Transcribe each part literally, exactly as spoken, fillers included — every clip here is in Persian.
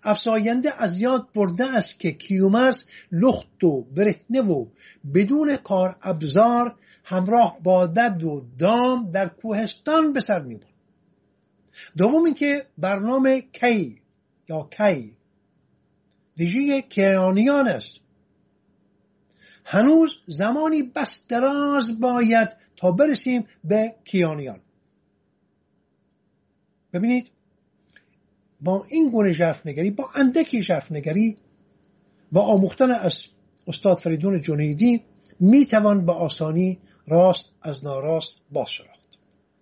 افزاینده از یاد برده است که کیومرث لخت و برهنه و بدون کار ابزار همراه با دد و دام در کوهستان به سر می برد. دوم اینکه برنامه کی یا کی ویژه کیانیان است. هنوز زمانی بس دراز باید تا برسیم به کیانیان. ببینید با این گونه ژرفنگری، با اندکی ژرفنگری و آموختن از استاد فریدون جنیدی می توان به آسانی راست از ناراست باز شناخت.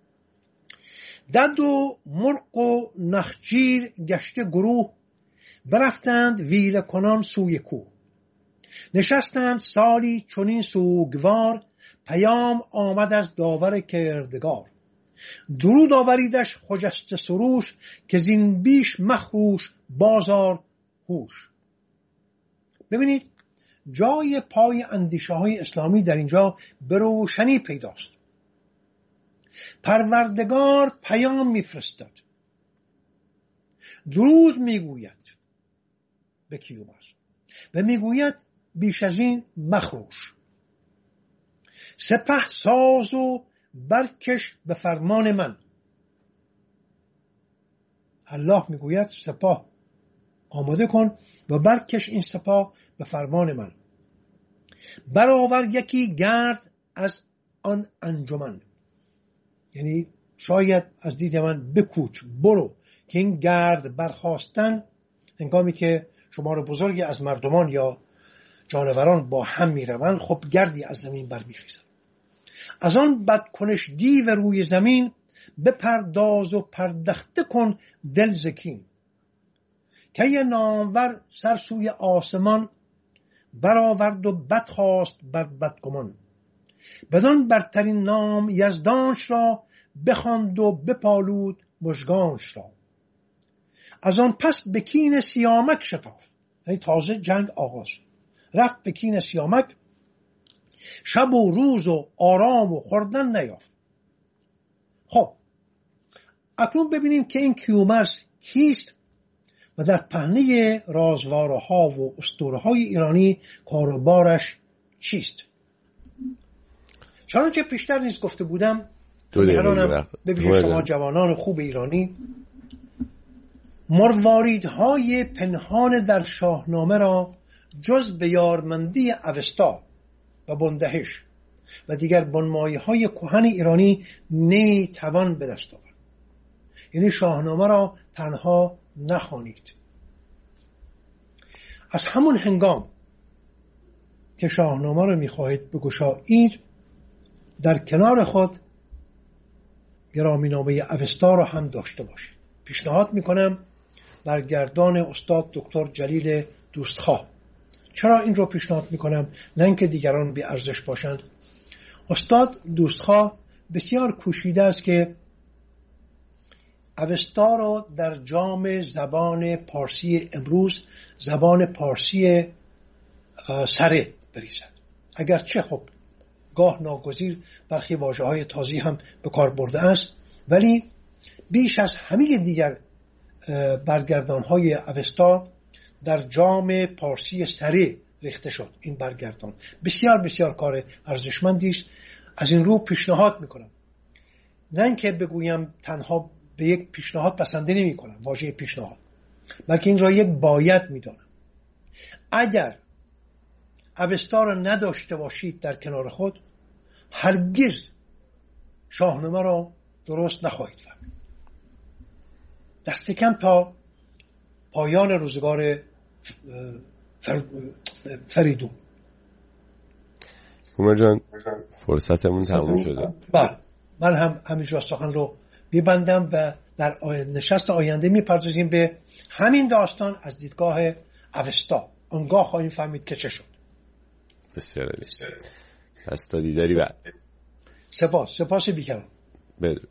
دد و مرغ و نخجیر گشته گروه برفتند ویله کنان سوی کوه. نشستند سالی چنین سوگوار، پیام آمد از داور کردگار. درود آوریدش خجسته سروش، که زین بیش مخروش بازار هوش. ببینید جای پای اندیشه های اسلامی در اینجا به روشنی پیداست. پروردگار پیام میفرستد، درود میگوید به کیومرث و میگوید بیش از این مخروش. سپه ساز و برکش به فرمان من. الله میگوید سپاه آماده کن و برکش این سپاه به فرمان من. برآور یکی گرد از آن انجمن، یعنی شاید از دید من بکوچ، برو، که این گرد برخاستن هنگامی که شمار بزرگی از مردمان یا جانوران با هم می روند، خب گردی از زمین برمیخیزن. از آن بدکنش دیو روی زمین، بپرداز و پردخته کن دل زکین. که یه نامور سر سوی آسمان، برآورد و بد خواست بر بدگمان. بدان برترین نام یزدانش را، بخواند و بپالود مژگانش را. از آن پس به کین سیامک شتافت، یعنی تازه جنگ آغاز، رفت به کین سیامک. شب و روز و آرام و خوردن نیافت. خب اکنون ببینیم که این کیومرث کیست و در پهنه رازواره ها و اسطوره های ایرانی کاروبارش چیست. چنانچه پیشتر نیز گفته بودم، ببینید شما جوانان خوب ایرانی مرواریدهای پنهان در شاهنامه را جز به یارمندی اوستا و بندهش و دیگر بنمایه های کهن ایرانی نمی توان به دست آورد. یعنی شاهنامه را تنها نخوانید. از همون هنگام که شاهنامه را میخواهید بگشایید، در کنار خود گرامینامه اوستا را هم داشته باشید. پیشنهاد میکنم برگردان استاد دکتر جلیل دوستخواه. چرا این رو پیشنهاد میکنم؟ نه اینکه دیگران بی ارزش باشند. استاد دوستخواه بسیار کوشیده است که اوستا را در جام زبان پارسی امروز، زبان پارسی سره بریزد. اگرچه خب گاه ناگزیر برخی واژه‌های تازی هم به کار برده است، ولی بیش از همه دیگر برگردان‌های اوستا در جام پارسی سره ریخته شد. این برگردان بسیار بسیار کار ارزشمندی است. از این رو پیشنهاد میکنم، نه اینکه بگویم تنها به یک پیشنهاد بسنده نمی کنم واژه پیشنهاد، بلکه این را یک باید میدانم. اگر اوستا را نداشته باشید در کنار خود، هرگز شاهنامه را درست نخواهید فهمید. دست کم تا پایان روزگار فریدون. عمر جان فرصتمون تموم شده. بله، من هم همینجا سخن رو میبندم و در نشست آینده میپردازیم به همین داستان از دیدگاه اوستا. آنگاه خواهیم فهمید که چه شد. بسیار عالی. پس تا دیداری بعد. سپاس سپاس بیکران. بدرود.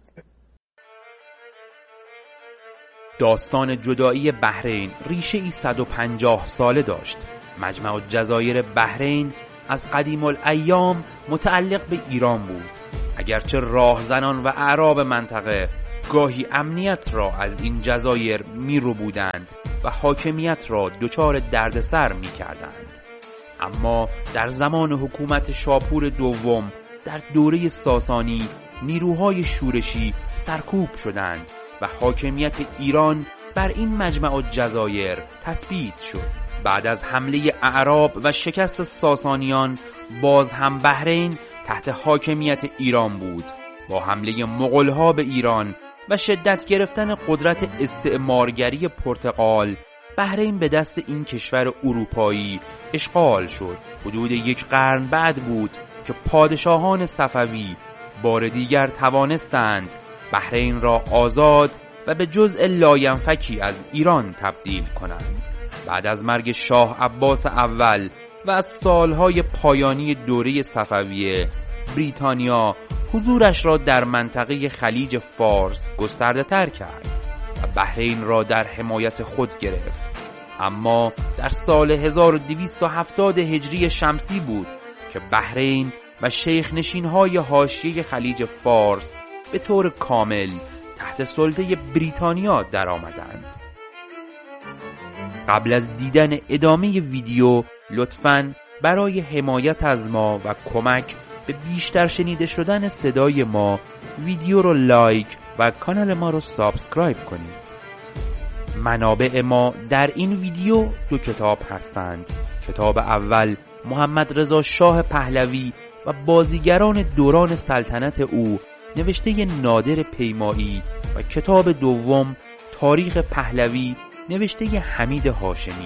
داستان جدایی بحرین ریشه ای صد و پنجاه ساله داشت. مجمع الجزایر بحرین از قدیم الایام متعلق به ایران بود، اگرچه راهزنان و اعراب منطقه گاهی امنیت را از این جزایر می رو بودند و حاکمیت را دچار دردسر می کردند. اما در زمان حکومت شاپور دوم در دوره ساسانی نیروهای شورشی سرکوب شدند و حاکمیت ایران بر این مجمع الجزایر تثبیت شد. بعد از حمله اعراب و شکست ساسانیان باز هم بحرین تحت حاکمیت ایران بود. با حمله مغول‌ها به ایران و شدت گرفتن قدرت استعمارگری پرتغال، بحرین به دست این کشور اروپایی اشغال شد. حدود یک قرن بعد بود که پادشاهان صفوی بار دیگر توانستند بحرین را آزاد و به جزء لاینفکی از ایران تبدیل کنند. بعد از مرگ شاه عباس اول و از سالهای پایانی دوره صفویه، بریتانیا حضورش را در منطقه خلیج فارس گسترده تر کرد و بحرین را در حمایت خود گرفت. اما در سال هزار و دویست و هفتاد هجری شمسی بود که بحرین و شیخ نشین‌های حاشیه خلیج فارس به طور کامل تحت سلطه بریتانیا درآمدند. قبل از دیدن ادامه ویدیو لطفاً برای حمایت از ما و کمک به بیشتر شنیده شدن صدای ما ویدیو رو لایک و کانال ما رو سابسکرایب کنید. منابع ما در این ویدیو دو کتاب هستند. کتاب اول محمد رضا شاه پهلوی و بازیگران دوران سلطنت او نوشته نادر پیمایی و کتاب دوم تاریخ پهلوی نوشته حمید هاشمی.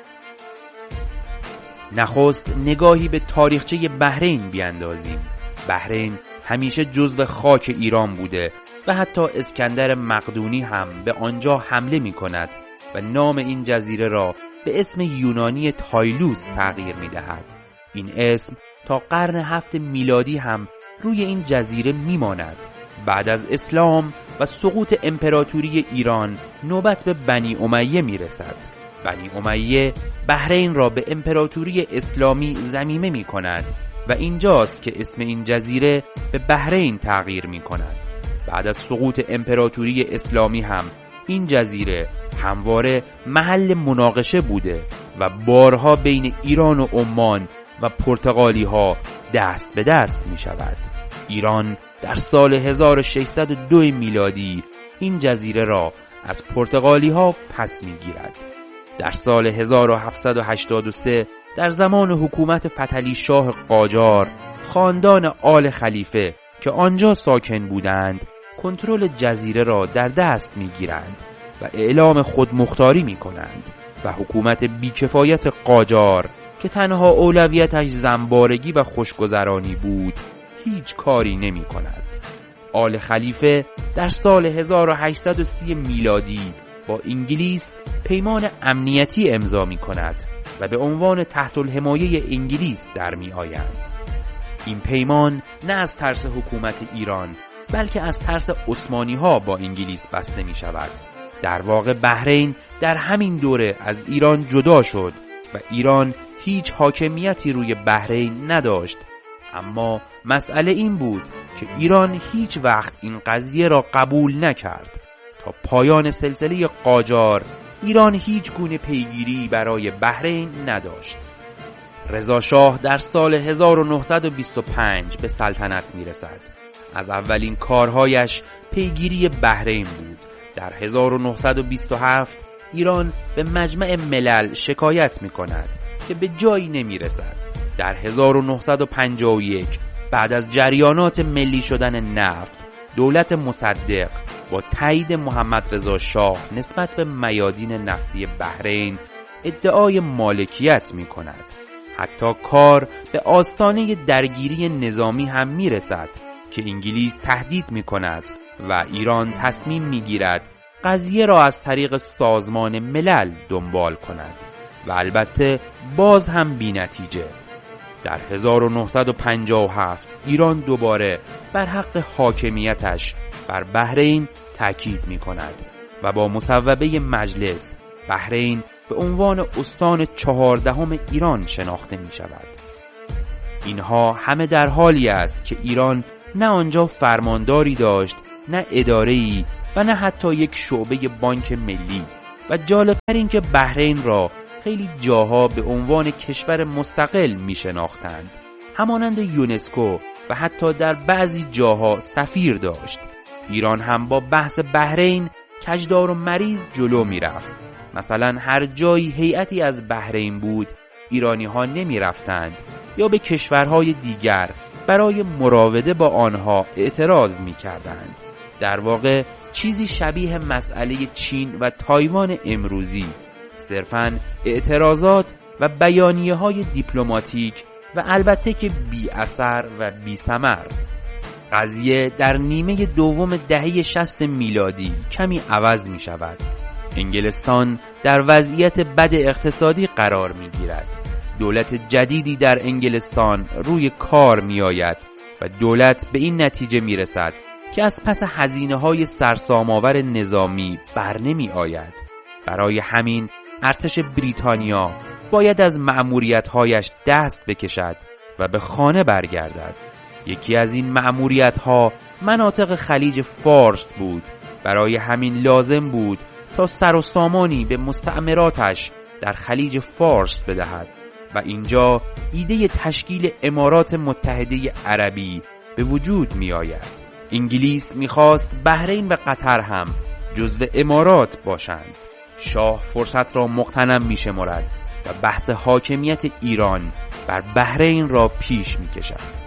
نخست نگاهی به تاریخچه بحرین بیاندازیم. بحرین همیشه جزو خاک ایران بوده و حتی اسکندر مقدونی هم به آنجا حمله می کند و نام این جزیره را به اسم یونانی تایلوس تغییر می دهد. این اسم تا قرن هفت میلادی هم روی این جزیره می ماند. بعد از اسلام و سقوط امپراتوری ایران نوبت به بنی امیه می رسد. بنی امیه بحرین را به امپراتوری اسلامی ضمیمه می کند و اینجاست که اسم این جزیره به بحرین تغییر می کند. بعد از سقوط امپراتوری اسلامی هم این جزیره همواره محل مناقشه بوده و بارها بین ایران و عمان و پرتغالی ها دست به دست می شود. ایران در سال هزار و ششصد و دو میلادی این جزیره را از پرتغالی ها پس می گیرد. در سال هزار و هفتصد و هشتاد و سه در زمان حکومت فتحعلی شاه قاجار، خاندان آل خلیفه که آنجا ساکن بودند کنترل جزیره را در دست می گیرند و اعلام خودمختاری می کنند و حکومت بیکفایت قاجار که تنها اولویتش زنبارگی و خوشگذرانی بود هیچ کاری نمی کند. آل خلیفه در سال هزار و هشتصد و سی میلادی با انگلیس پیمان امنیتی امضا می کند و به عنوان تحت الحمایه انگلیس در می آیند. این پیمان نه از ترس حکومت ایران بلکه از ترس عثمانی ها با انگلیس بسته می شود. در واقع بحرین در همین دوره از ایران جدا شد و ایران هیچ حاکمیتی روی بحرین نداشت. اما مسئله این بود که ایران هیچ وقت این قضیه را قبول نکرد. تا پایان سلسله قاجار ایران هیچ گونه پیگیری برای بحرین نداشت. رضا شاه در سال هزار و نهصد و بیست و پنج به سلطنت می رسد. از اولین کارهایش پیگیری بحرین بود. در هزار و نهصد و بیست و هفت ایران به مجمع ملل شکایت می کند که به جایی نمی رسد. در هزار و نهصد و پنجاه و یک بعد از جریانات ملی شدن نفت، دولت مصدق با تایید محمد رضا شاه نسبت به میادین نفتی بحرین ادعای مالکیت می کند. حتی کار به آستانه درگیری نظامی هم می رسد که انگلیس تهدید می کند و ایران تصمیم می گیرد قضیه را از طریق سازمان ملل دنبال کند و البته باز هم بی نتیجه. در هزار و نهصد و پنجاه و هفت ایران دوباره بر حق حاکمیتش بر بحرین تأکید می کند و با مصوبه مجلس بحرین به عنوان استان چهاردهم ایران شناخته می شود. اینها همه در حالی است که ایران نه آنجا فرمانداری داشت نه اداره‌ای و نه حتی یک شعبه بانک ملی. و جالبتر این که بحرین را خیلی جاها به عنوان کشور مستقل می شناختند، همانند یونسکو، و حتی در بعضی جاها سفیر داشت. ایران هم با بحث بحرین کجدار و مریض جلو می رفت. مثلا هر جایی هیئتی از بحرین بود ایرانی ها نمی رفتند یا به کشورهای دیگر برای مراوده با آنها اعتراض می کردند. در واقع چیزی شبیه مسئله چین و تایوان امروزی، صرفاً اعتراضات و بیانیه های دیپلماتیک و البته که بی اثر و بی ثمر. قضیه در نیمه دوم دهه شصت میلادی کمی عوض می شود. انگلستان در وضعیت بد اقتصادی قرار می گیرد. دولت جدیدی در انگلستان روی کار می آید و دولت به این نتیجه می رسد که از پس هزینه‌های سرسام‌آور نظامی بر نمی آید. برای همین ارتش بریتانیا باید از مأموریت‌هایش دست بکشد و به خانه برگردد. یکی از این مأموریت‌ها مناطق خلیج فارس بود. برای همین لازم بود تا سر و سامانی به مستعمراتش در خلیج فارس بدهد و اینجا ایده تشکیل امارات متحده عربی به وجود می آید. انگلیس می‌خواست بحرین و قطر هم جزو امارات باشند. شاه فرصت را مغتنم می‌شمارد و بحث حاکمیت ایران بر بحرین را پیش می‌کشد.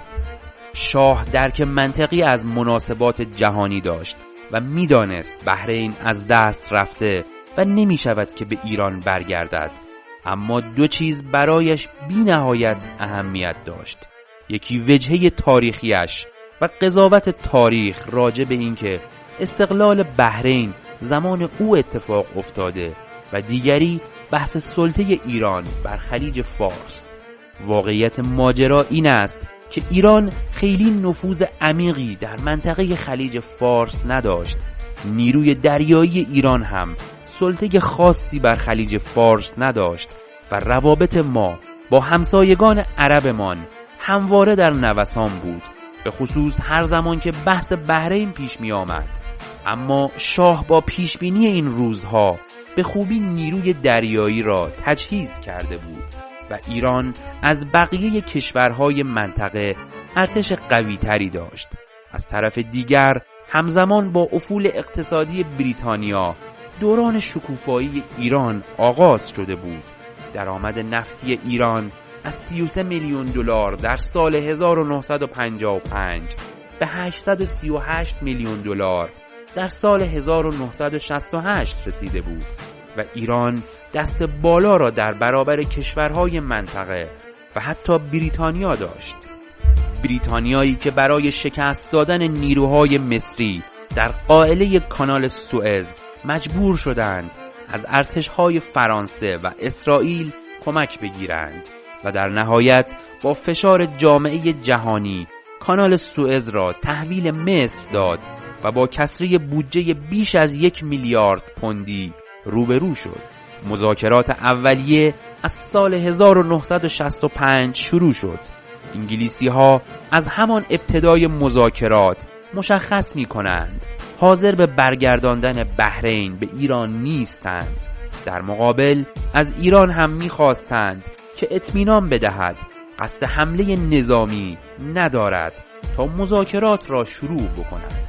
شاه درک منطقی از مناسبات جهانی داشت و می‌دانست بحرین از دست رفته و نمی‌شود که به ایران برگردد. اما دو چیز برایش بی‌نهایت اهمیت داشت. یکی وجهه تاریخیش و قضاوت تاریخ راجع به این که استقلال بحرین زمان او اتفاق افتاده و دیگری بحث سلطه ایران بر خلیج فارس. واقعیت ماجرا این است که ایران خیلی نفوذ عمیقی در منطقه خلیج فارس نداشت. نیروی دریایی ایران هم سلطه خاصی بر خلیج فارس نداشت و روابط ما با همسایگان عربمان همواره در نوسان بود، به خصوص هر زمان که بحث بحرین پیش می آمد. اما شاه با پیشبینی این روزها به خوبی نیروی دریایی را تجهیز کرده بود و ایران از بقیه کشورهای منطقه ارتش قوی تری داشت. از طرف دیگر همزمان با افول اقتصادی بریتانیا دوران شکوفایی ایران آغاز شده بود. درآمد نفتی ایران از سی و سه میلیون دلار در سال هزار و نهصد و پنجاه و پنج به هشتصد و سی و هشت میلیون دلار در سال هزار و نهصد و شصت و هشت رسیده بود و ایران دست بالا را در برابر کشورهای منطقه و حتی بریتانیا داشت. بریتانیایی که برای شکست دادن نیروهای مصری در قائله کانال سوئز مجبور شدند از ارتشهای فرانسه و اسرائیل کمک بگیرند و در نهایت با فشار جامعه جهانی کانال سوئز را تحویل مصر داد و با کسری بودجه بیش از یک میلیارد پوندی روبرو شد. مذاکرات اولیه از سال هزار و نهصد و شصت و پنج شروع شد. انگلیسی ها از همان ابتدای مذاکرات مشخص می کنند حاضر به برگرداندن بحرین به ایران نیستند. در مقابل از ایران هم می خواستند که اطمینان بدهد قصد حمله نظامی ندارد تا مذاکرات را شروع بکند.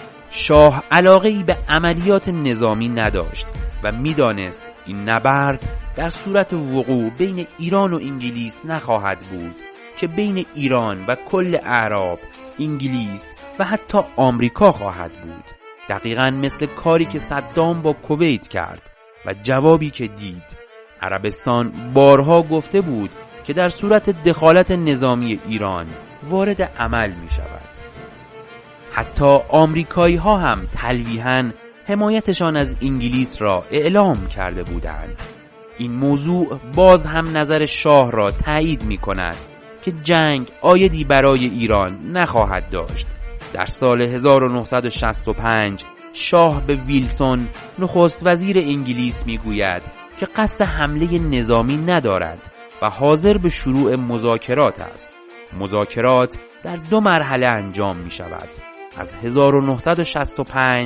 شاه علاقه‌ای به عملیات نظامی نداشت و می‌دانست این نبرد در صورت وقوع بین ایران و انگلیس نخواهد بود که بین ایران و کل اعراب، انگلیس و حتی آمریکا خواهد بود. دقیقاً مثل کاری که صدام با کویت کرد و جوابی که دید. عربستان بارها گفته بود که در صورت دخالت نظامی ایران وارد عمل می شود. حتی آمریکایی ها هم تلویحاً حمایتشان از انگلیس را اعلام کرده بودند. این موضوع باز هم نظر شاه را تایید می کند که جنگ عایدی برای ایران نخواهد داشت. در سال هزار و نهصد و شصت و پنج شاه به ویلسون نخست وزیر انگلیس می گوید که قصد حمله نظامی ندارد و حاضر به شروع مذاکرات است. مذاکرات در دو مرحله انجام می شود. از هزار و نهصد و شصت و پنج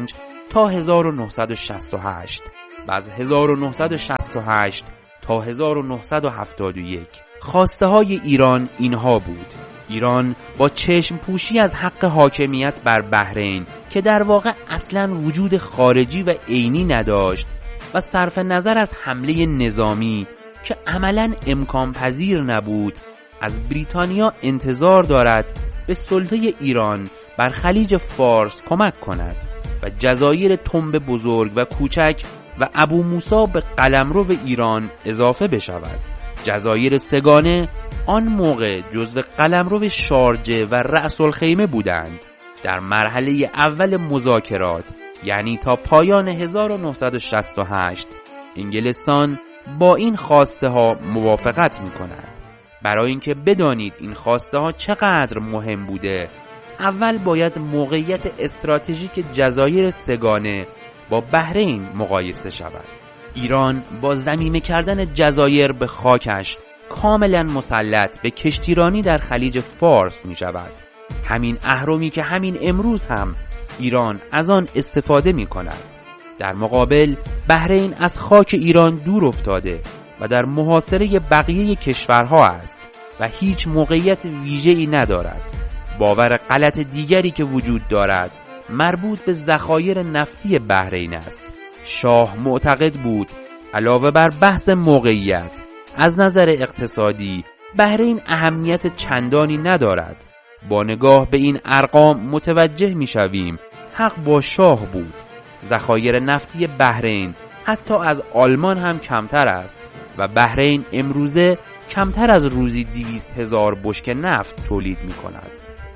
تا هزار و نهصد و شصت و هشت و از هزار و نهصد و شصت و هشت تا هزار و نهصد و هفتاد و یک. خواسته های ایران اینها بود: ایران با چشم پوشی از حق حاکمیت بر بحرین که در واقع اصلا وجود خارجی و عینی نداشت و صرف نظر از حمله نظامی که عملاً امکان پذیر نبود، از بریتانیا انتظار دارد به سلطه ایران بر خلیج فارس کمک کند و جزایر تنب بزرگ و کوچک و ابو موسی به قلمرو ایران اضافه بشود. جزایر سگانه آن موقع جزو قلمرو شارجه و رأس الخیمه بودند. در مرحله اول مذاکرات، یعنی تا پایان هزار و نهصد و شصت و هشت، انگلستان با این خواسته ها موافقت می کند. برای اینکه بدانید این خواسته ها چقدر مهم بوده، اول باید موقعیت استراتژیک جزایر سگانه با بحرین مقایسه شود. ایران با ضمیمه کردن جزایر به خاکش کاملا مسلط به کشتیرانی در خلیج فارس می شود. همین اهرمی که همین امروز هم ایران از آن استفاده می کند. در مقابل بحرین از خاک ایران دور افتاده و در محاصره بقیه کشورها است و هیچ موقعیت ویژه‌ای ندارد. باور غلط دیگری که وجود دارد مربوط به ذخایر نفتی بحرین است. شاه معتقد بود علاوه بر بحث موقعیت، از نظر اقتصادی بحرین اهمیت چندانی ندارد. با نگاه به این ارقام متوجه می شویم حق با شاه بود. ذخایر نفتی بحرین حتی از آلمان هم کمتر است و بحرین امروزه کمتر از روزی دویست هزار بشکه نفت تولید می کند.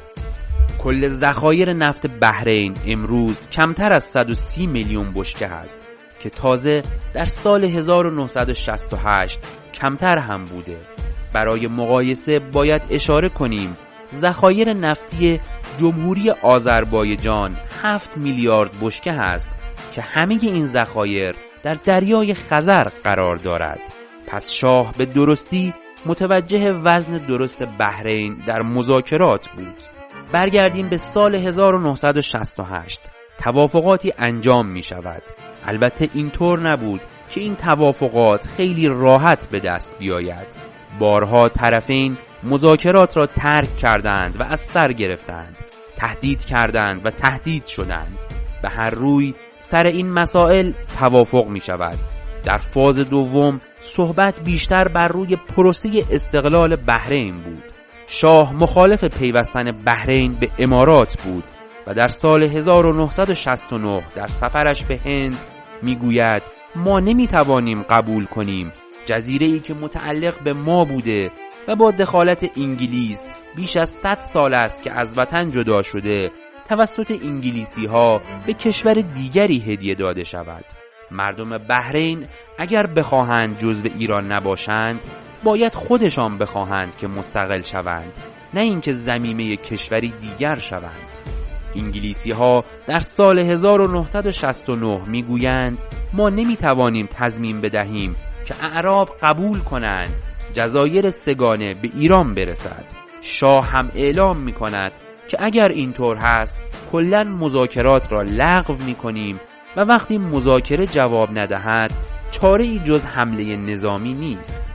کل ذخایر نفت بحرین امروز کمتر از صد و سی میلیون بشکه است که تازه در سال هزار و نهصد و شصت و هشت کمتر هم بوده. برای مقایسه باید اشاره کنیم ذخایر نفتی جمهوری آذربایجان هفت میلیارد بشکه است که همه این ذخایر در دریای خزر قرار دارد. پس شاه به درستی متوجه وزن درست بحرین در مذاکرات بود. برگردیم به سال هزار و نهصد و شصت و هشت. توافقاتی انجام می شود. البته اینطور نبود که این توافقات خیلی راحت به دست بیاید. بارها طرفین مذاکرات را ترک کردند و از سر گرفتند. تهدید کردند و تهدید شدند. به هر روی سر این مسائل توافق می شود. در فاز دوم صحبت بیشتر بر روی پروسه استقلال بحرین بود. شاه مخالف پیوستن بحرین به امارات بود و در سال هزار و نهصد و شصت و نه در سفرش به هند میگوید ما نمیتوانیم قبول کنیم جزیره‌ای که متعلق به ما بوده و با دخالت انگلیس بیش از صد سال است که از وطن جدا شده توسط انگلیسی ها به کشور دیگری هدیه داده شود. مردم بحرین اگر بخواهند جزو ایران نباشند باید خودشان بخواهند که مستقل شوند، نه اینکه ضمیمه کشوری دیگر شوند. انگلیسی ها در سال هزار و نهصد و شصت و نه میگویند ما نمیتوانیم تضمین بدهیم که اعراب قبول کنند جزایر سگانه به ایران برسد. شاه هم اعلام میکند که اگر اینطور هست کلاً مذاکرات را لغو میکنیم و وقتی مذاکره جواب ندهد چاره‌ای جز حمله نظامی نیست.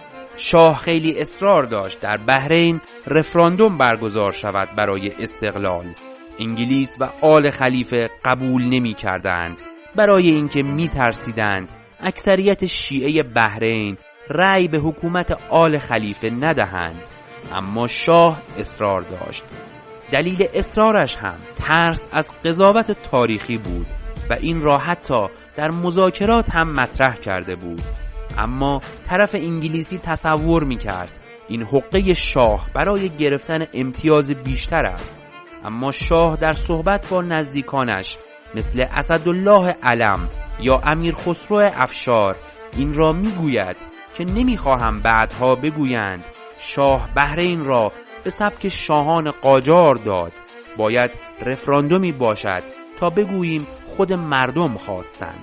شاه خیلی اصرار داشت در بحرین رفراندوم برگزار شود برای استقلال. انگلیس و آل خلیفه قبول نمی کردند برای اینکه می ترسیدند اکثریت شیعه بحرین رأی به حکومت آل خلیفه ندهند. اما شاه اصرار داشت. دلیل اصرارش هم ترس از قضاوت تاریخی بود و این را حتی در مذاکرات هم مطرح کرده بود. اما طرف انگلیسی تصور می‌کرد این حقه شاه برای گرفتن امتیاز بیشتر است. اما شاه در صحبت با نزدیکانش مثل اسدالله علم یا امیر خسرو افشار این را میگوید که نمیخواهم بعدها بگویند شاه بحرین را به سبک شاهان قاجار داد. باید رفراندومی باشد تا بگوییم خود مردم خواستند.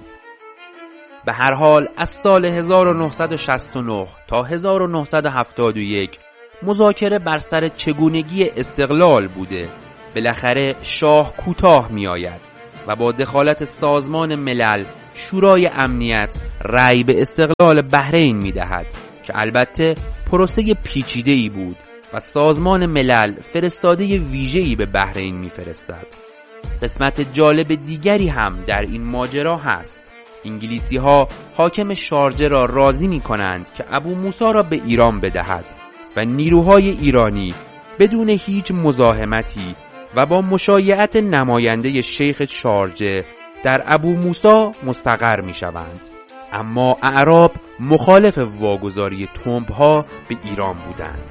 به هر حال از سال هزار و نهصد و شصت و نه تا هزار و نهصد و هفتاد و یک مذاکره بر سر چگونگی استقلال بوده. بالاخره شاه کوتاه می آید. و با دخالت سازمان ملل شورای امنیت رأی به استقلال بحرین می‌دهد که البته پروسه پیچیده‌ای بود و سازمان ملل فرستاده ویژه‌ای به بحرین می‌فرستد. قسمت جالب دیگری هم در این ماجرا هست. انگلیسی ها حاکم شارجه را راضی می کنند که ابو موسی را به ایران بدهد و نیروهای ایرانی بدون هیچ مزاحمتی و با مشایعت نماینده شیخ شارجه در ابو موسی مستقر می شوند. اما اعراب مخالف واگذاری تنبها به ایران بودند.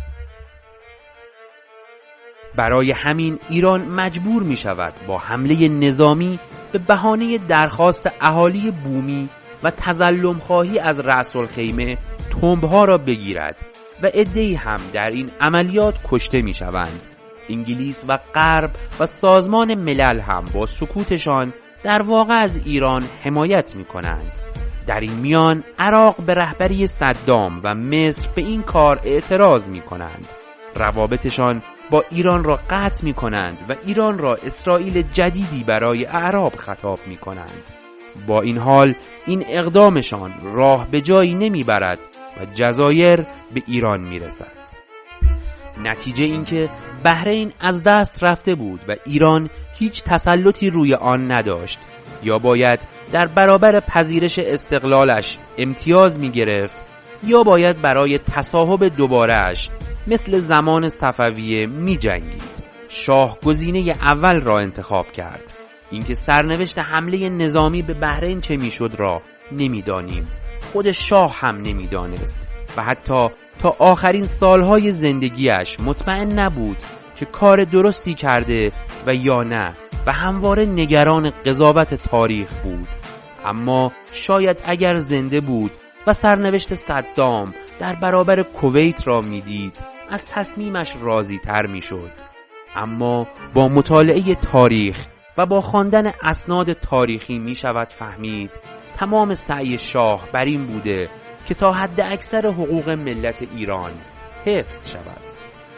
برای همین ایران مجبور می شود با حمله نظامی به بهانه درخواست اهالی بومی و تظلم خواهی از رأس الخیمه تنبها را بگیرد و عده‌ای هم در این عملیات کشته می شوند. انگلیس و غرب و سازمان ملل هم با سکوتشان در واقع از ایران حمایت می کنند. در این میان عراق به رهبری صدام و مصر به این کار اعتراض می کنند. روابطشان با ایران را قطع می کنند و ایران را اسرائیل جدیدی برای اعراب خطاب می کنند. با این حال این اقدامشان راه به جایی نمی برد و جزایر به ایران می رسد. نتیجه این که بحرین از دست رفته بود و ایران هیچ تسلطی روی آن نداشت، یا باید در برابر پذیرش استقلالش امتیاز می گرفت یا باید برای تصاحب دوباره‌اش مثل زمان صفویه می جنگید. شاه گزینه اول را انتخاب کرد. اینکه سرنوشت حمله نظامی به بحرین چه می شد را نمی دانیم. خود شاه هم نمی دانست و حتی تا آخرین سالهای زندگیش مطمئن نبود که کار درستی کرده و یا نه و همواره نگران قضاوت تاریخ بود. اما شاید اگر زنده بود و سرنوشت صدام در برابر کویت را میدید از تصمیمش راضی تر می شد. اما با مطالعه تاریخ و با خواندن اسناد تاریخی می شود فهمید تمام سعی شاه بر این بوده که تا حد اکثر حقوق ملت ایران حفظ شود.